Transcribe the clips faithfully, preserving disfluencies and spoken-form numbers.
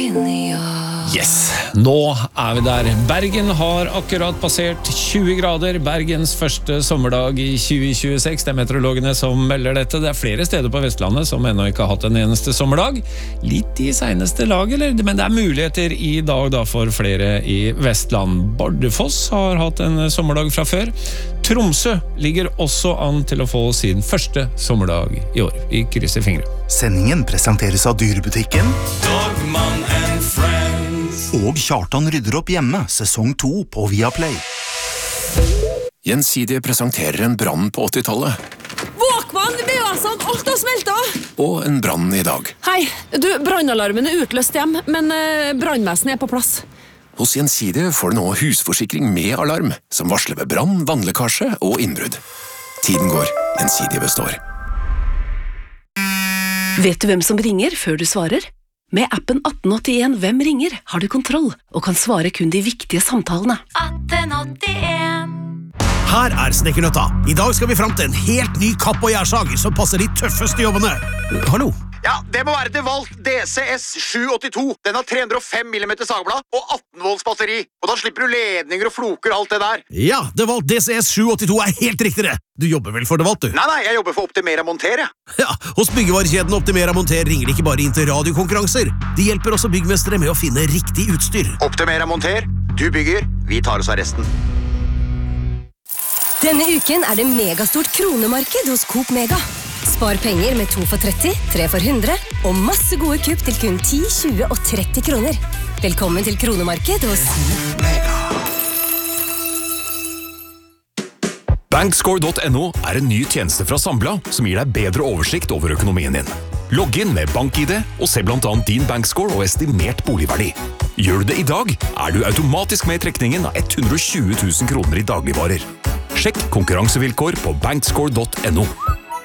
Yes, nå er vi der. Bergen har akkurat passert tjue grader. Bergens første sommerdag i tjue tjueseks. Det er meteorologene som melder dette. Det er flere steder på Vestlandet som ennå ikke har hatt en eneste sommerdag. Litt i seneste lag, eller? Men det er muligheter i dag da for flere i Vestland. Bardufoss har hatt en sommerdag fra før. Tromsø ligger også an til å få sin første sommerdag i år. Vi krysser fingre. Sendingen presenteres av Dyrebutikken Dogman and Friends og Kjartan rydder opp hjemme, sesong to på Viaplay. Gjensidige presenterer en brann på åttitallet. Våkmann, B A-sant, alt har smeltet! Og en brann i dag. Hei, du, brannalarmen er utløst hjem, men eh, brannvesenet er på plass. Hos Gjensidige får du nå husforsikring med alarm, som varsler ved brann, vannlekkasje og innbrudd. Tiden går, Gjensidige består. Vet du hvem som ringer før du svarer? Med appen atten åttien Hvem ringer har du kontroll og kan svare kun de viktige samtalene. atten åttien Her er Snekkernøtta. I dag skal vi frem til en helt ny kapp- og gjærsag som passer de tøffeste jobbene. Hallo? Ja, det må være DeWalt D C S sju åttito. Den har tre hundre og fem millimeter sagblad og atten volts batteri. Og da slipper du ledninger og floker og alt det der. Ja, DeWalt D C S sju åttito er helt riktig det. Du jobber vel for DeWalt, du? Nei, nei, jeg jobber for Optimera Monter, jeg. Ja, hos byggevarekjeden Optimera Monter ringer de ikke bare inn til radiokonkurranser. De hjelper også byggmestere med å finne riktig utstyr. Optimera Monter, du bygger, vi tar oss av resten. Denne uken er det megastort kronemarked hos Coop Mega. Spar penger med to for tretti, tre for hundre, og masse gode kupp til kun ti, tjue og tretti kroner. Velkommen til kronemarked hos Coop Mega. Bankscore punktum no er en ny tjeneste fra Sambla som gir deg bedre oversikt over økonomien din. Logg inn med BankID og se blant annet din bankscore og estimert boligverdi. Gjør du det i dag, er du automatisk med i trekningen av hundre og tjue tusen kroner i dagligvarer. Sjekk konkurransevilkår på bankscore punktum no.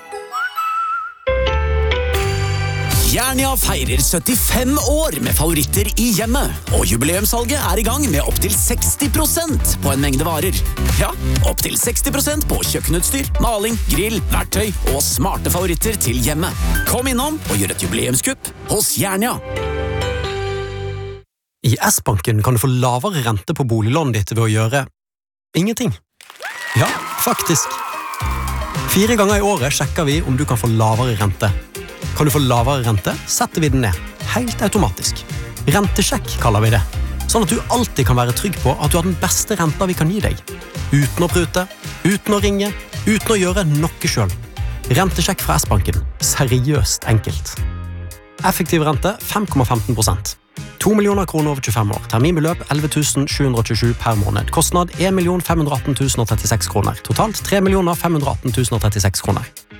Jernia feirer syttifem år med favoritter i hjemmet, og jubileumssalget er i gang med opp til seksti prosent på en mengde varer. Ja, opp til seksti prosent på kjøkkenutstyr, maling, grill, verktøy og smarte favoritter til hjemmet. Kom innom og gjør et jubileumskupp hos Jernia. I S-banken kan du få lavere rente på boliglånet ditt ved å gjøre ingenting. Ja, faktisk. Fire ganger i året sjekker vi om du kan få lavere rente. Kan du få lavere rente, setter vi den ned, helt automatisk. Rentesjekk kaller vi det, sånn at du alltid kan være trygg på at du har den beste renta vi kan gi deg. Uten å prute, uten å ringe, uten å gjøre noe selv. Rentesjekk fra S-banken, seriøst enkelt. Effektiv rente fem komma femten prosent. to millioner kroner over tjuefem år. Terminbeløp elleve tusen sju hundre og tjuesju per måned. Kostnad en million fem hundre og atten tusen og trettiseks kroner. Totalt tre millioner fem hundre og atten tusen og trettiseks kroner.